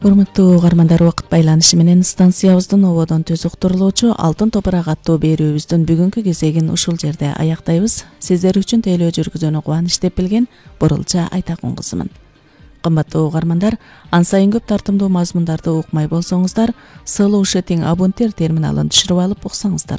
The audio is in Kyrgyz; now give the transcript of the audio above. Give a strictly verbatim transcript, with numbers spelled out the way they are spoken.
Урматтуу угармандар, убакыт байланышы менен станциябыздын ободон түз уктурулуучу Алтын топурак аттуу берүүбүздүн бүгүнкү кезегин ушул жерде аяктайбыз. Сиздер үчүн тейлөө жүргүзүүнү кубаныч деп билген Бурулча Айтакун кызымын. Кымбаттуу угармандар, ан сайын көп тартымдуу мазмундарды укмай болсоңуздар, Solution Abunter терминалын түшүрүп алып уксаңыздар